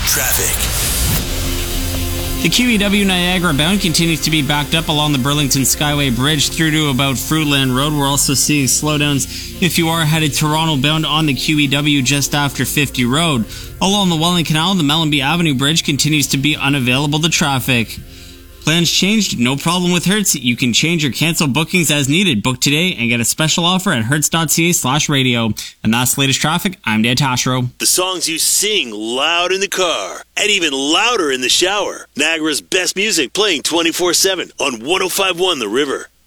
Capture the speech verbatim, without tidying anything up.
Traffic. The Q E W Niagara bound continues to be backed up along the Burlington Skyway Bridge through to about Fruitland Road. We're also seeing slowdowns if you are headed Toronto bound on the Q E W just after fifty Road. Along the Welland Canal, the Mellenby Avenue Bridge continues to be unavailable to traffic. Plans changed? No problem with Hertz. You can change or cancel bookings as needed. Book today and get a special offer at hertz.ca slash radio. And that's the latest traffic. I'm Dan Tashro. The songs you sing loud in the car and even louder in the shower. Niagara's best music playing twenty-four seven on one oh five point one The River.